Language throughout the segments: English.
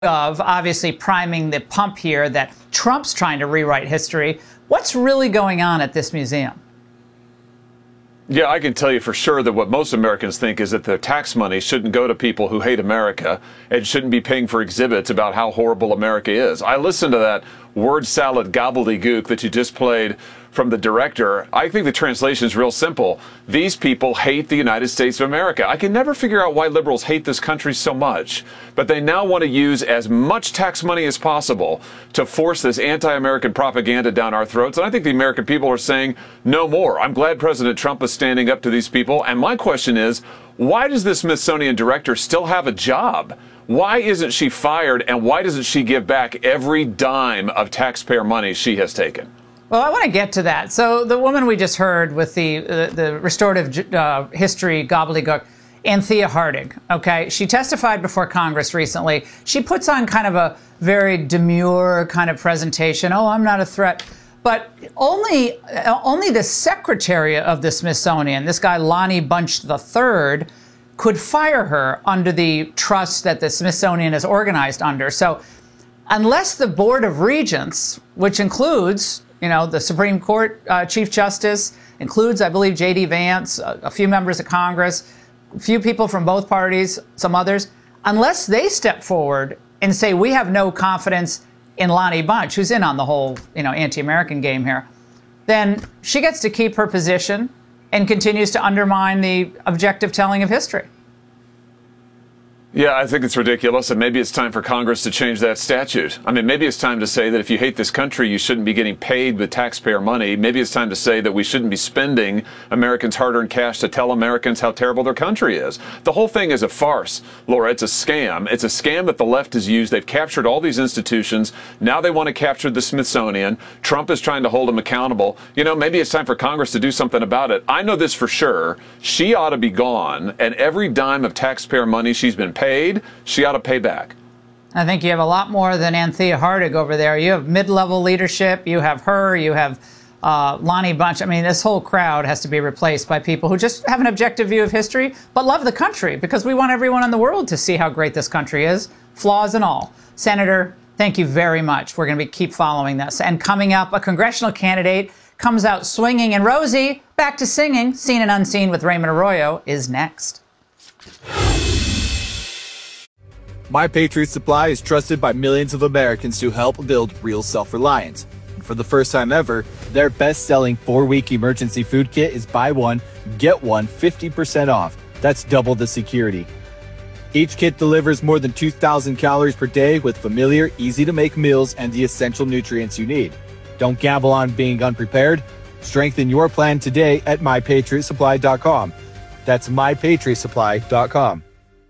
of obviously priming the pump here that Trump's trying to rewrite history. What's really going on at this museum? Yeah, I can tell you for sure that what most Americans think is that their tax money shouldn't go to people who hate America and shouldn't be paying for exhibits about how horrible America is. I listened to that word salad gobbledygook that you just played from the director. I think the translation is real simple. These people hate the United States of America. I can never figure out why liberals hate this country so much, but they now want to use as much tax money as possible to force this anti-American propaganda down our throats. And I think the American people are saying no more. I'm glad President Trump is standing up to these people. And my question is, why does this Smithsonian director still have a job? Why isn't she fired, and why doesn't she give back every dime of taxpayer money she has taken? Well, I want to get to that. So the woman we just heard with the restorative history gobbledygook, Anthea Hardig, okay? She testified before Congress recently. She puts on kind of a very demure kind of presentation. Oh, I'm not a threat. But only the secretary of the Smithsonian, this guy Lonnie Bunch III, could fire her under the trust that the Smithsonian is organized under. So unless the Board of Regents, which includes the Supreme Court Chief Justice, includes, I believe, J.D. Vance, a few members of Congress, a few people from both parties, some others, unless they step forward and say, we have no confidence in Lonnie Bunch, who's in on the whole, anti-American game here, then she gets to keep her position and continues to undermine the objective telling of history. Yeah, I think it's ridiculous, and maybe it's time for Congress to change that statute. I mean, maybe it's time to say that if you hate this country, you shouldn't be getting paid with taxpayer money. Maybe it's time to say that we shouldn't be spending Americans' hard-earned cash to tell Americans how terrible their country is. The whole thing is a farce, Laura. It's a scam. It's a scam that the left has used. They've captured all these institutions. Now they want to capture the Smithsonian. Trump is trying to hold them accountable. Maybe it's time for Congress to do something about it. I know this for sure. She ought to be gone, and every dime of taxpayer money she's been paid, she ought to pay back. I think you have a lot more than Anthea Hardig over there. You have mid-level leadership. You have her. You have Lonnie Bunch. I mean, this whole crowd has to be replaced by people who just have an objective view of history, but love the country, because we want everyone in the world to see how great this country is, flaws and all. Senator, thank you very much. We're going to keep following this. And coming up, a congressional candidate comes out swinging, and Rosie, back to singing, Seen and Unseen with Raymond Arroyo, is next. My Patriot Supply is trusted by millions of Americans to help build real self-reliance. And for the first time ever, their best-selling 4-week emergency food kit is buy one, get one 50% off. That's double the security. Each kit delivers more than 2,000 calories per day with familiar, easy-to-make meals and the essential nutrients you need. Don't gamble on being unprepared. Strengthen your plan today at MyPatriotSupply.com. That's MyPatriotSupply.com.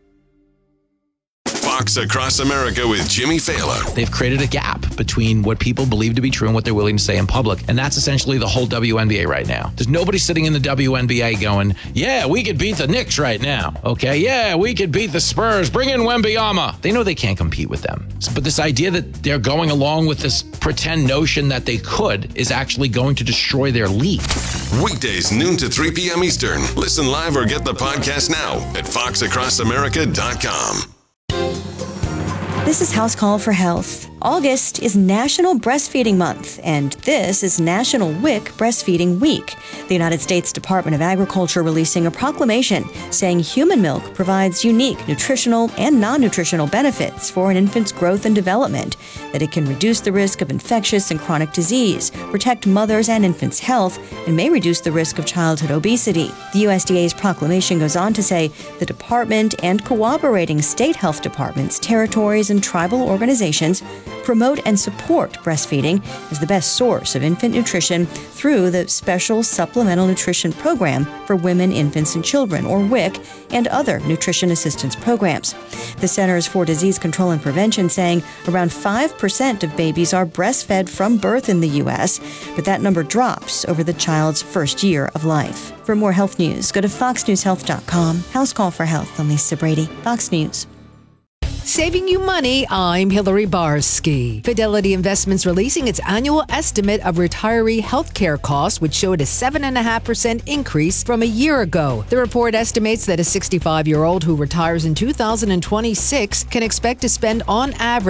Fox Across America with Jimmy Fallon. They've created a gap between what people believe to be true and what they're willing to say in public. And that's essentially the whole WNBA right now. There's nobody sitting in the WNBA going, yeah, we could beat the Knicks right now. Okay, yeah, we could beat the Spurs. Bring in Wembanyama. They know they can't compete with them. But this idea that they're going along with this pretend notion that they could is actually going to destroy their league. Weekdays, noon to 3 p.m. Eastern. Listen live or get the podcast now at foxacrossamerica.com. This is House Call for Health. August is National Breastfeeding Month, and this is National WIC Breastfeeding Week. The United States Department of Agriculture releasing a proclamation saying human milk provides unique nutritional and non-nutritional benefits for an infant's growth and development, that it can reduce the risk of infectious and chronic disease, protect mothers' and infants' health, and may reduce the risk of childhood obesity. The USDA's proclamation goes on to say the department and cooperating state health departments, territories, and tribal organizations promote and support breastfeeding as the best source of infant nutrition through the Special Supplemental Nutrition Program for Women, Infants, and Children, or WIC, and other nutrition assistance programs. The Centers for Disease Control and Prevention saying around 5% of babies are breastfed from birth in the U.S., but that number drops over the child's first year of life. For more health news, go to foxnewshealth.com. House Call for Health. I'm Lisa Brady, Fox News. Saving you money, I'm Hillary Barsky. Fidelity Investments releasing its annual estimate of retiree health care costs, which showed a 7.5% increase from a year ago. The report estimates that a 65-year-old who retires in 2026 can expect to spend on average